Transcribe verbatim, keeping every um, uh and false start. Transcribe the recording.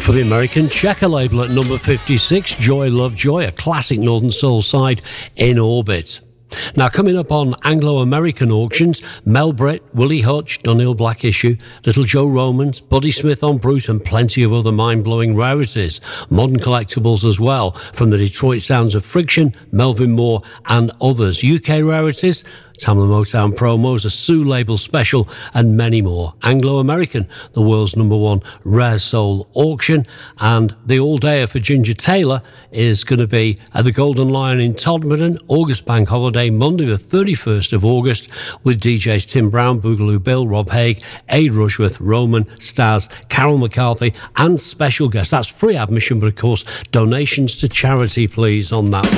For the American Checker label at number fifty-six, Joy Love Joy, a classic Northern Soul side in orbit. Now, coming up on Anglo-American auctions, Mel Britt, Willie Hutch, Dunhill Black Issue, Little Joe Romans, Buddy Smith on Brute, and plenty of other mind-blowing rarities. Modern collectibles as well, from the Detroit sounds of Friction, Melvin Moore, and others. U K rarities, Tamla Motown promos, a Sue label special, and many more. Anglo-American, the world's number one rare soul auction, and the all-dayer for Ginger Taylor is going to be at the Golden Lion in Todmorden, August Bank Holiday, Monday the thirty-first of August, with D Js Tim Brown, Boogaloo Bill, Rob Haig, Aid Rushworth, Roman, Staz, Carol McCarthy, and special guests. That's free admission, but of course, donations to charity, please, on that.